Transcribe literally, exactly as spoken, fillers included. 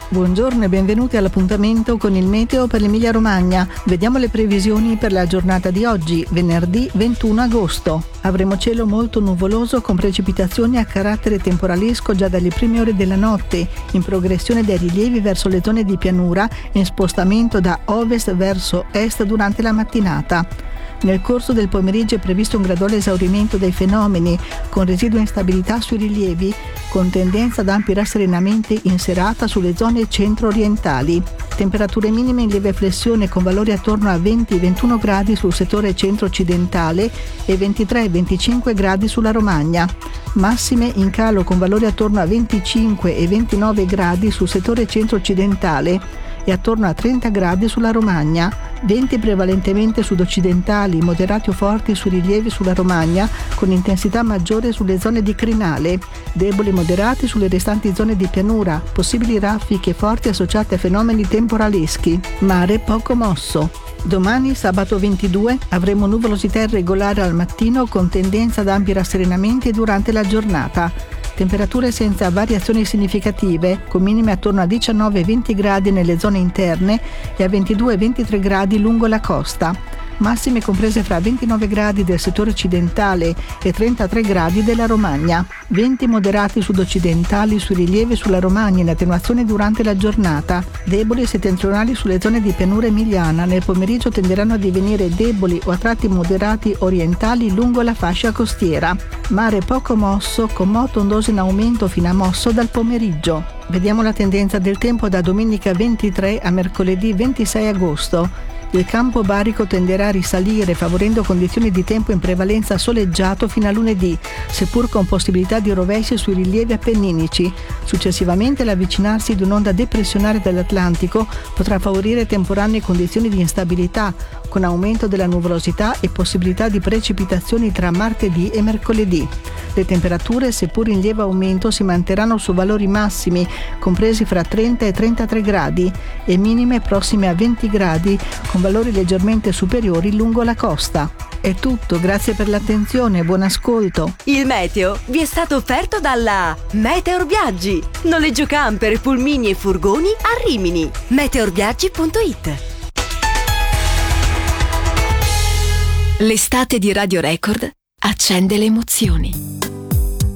Buongiorno e benvenuti all'appuntamento con il meteo per l'Emilia Romagna. Vediamo le previsioni per la giornata di oggi, venerdì ventuno agosto. Avremo cielo molto nuvoloso con precipitazioni a carattere temporalesco già dalle prime ore della notte, in progressione dai rilievi verso le zone di pianura e in spostamento da ovest verso est durante la mattinata. Nel corso del pomeriggio è previsto un graduale esaurimento dei fenomeni, con residua instabilità sui rilievi, con tendenza ad ampi rasserenamenti in serata sulle zone centro-orientali. Temperature minime in lieve flessione con valori attorno a venti ventuno gradi sul settore centro-occidentale e ventitré venticinque gradi sulla Romagna. Massime in calo con valori attorno a venticinque e ventinove gradi sul settore centro-occidentale e attorno a trenta gradi sulla Romagna. Venti prevalentemente sud-occidentali, moderati o forti sui rilievi sulla Romagna, con intensità maggiore sulle zone di crinale, deboli e moderati sulle restanti zone di pianura, possibili raffiche forti associate a fenomeni temporaleschi. Mare poco mosso. Domani, sabato ventidue, avremo nuvolosità irregolare al mattino con tendenza ad ampi rasserenamenti durante la giornata. Temperature senza variazioni significative, con minime attorno a diciannove venti gradi nelle zone interne e a ventidue ventitré gradi lungo la costa. Massime comprese fra ventinove gradi del settore occidentale e trentatré gradi della Romagna. Venti moderati sud-occidentali sui rilievi sulla Romagna in attenuazione durante la giornata. Deboli e settentrionali sulle zone di pianura emiliana. Nel pomeriggio tenderanno a divenire deboli o a tratti moderati orientali lungo la fascia costiera. Mare poco mosso, con moto ondoso in aumento fino a mosso dal pomeriggio. Vediamo la tendenza del tempo da domenica ventitré a mercoledì ventisei agosto. Il campo barico tenderà a risalire, favorendo condizioni di tempo in prevalenza soleggiato fino a lunedì, seppur con possibilità di rovesci sui rilievi appenninici. Successivamente l'avvicinarsi di un'onda depressionale dall'Atlantico potrà favorire temporanee condizioni di instabilità, con aumento della nuvolosità e possibilità di precipitazioni tra martedì e mercoledì. Le temperature, seppur in lieve aumento, si manterranno su valori massimi, compresi fra trenta e trentatré gradi, e minime prossime a venti gradi, con valori leggermente superiori lungo la costa. È tutto, grazie per l'attenzione e buon ascolto. Il meteo vi è stato offerto dalla Meteor Viaggi. Noleggio camper, pulmini e furgoni a Rimini. meteorviaggi punto it. L'estate di Radio Record accende le emozioni.